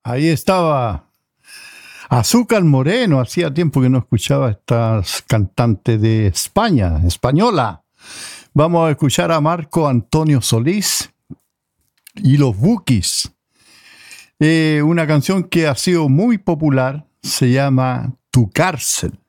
Ahí estaba Azúcar Moreno. Hacía tiempo que no escuchaba a esta cantante de España, española. Vamos a escuchar a Marco Antonio Solís y los Bukis. Una canción que ha sido muy popular, se llama Tu Cárcel.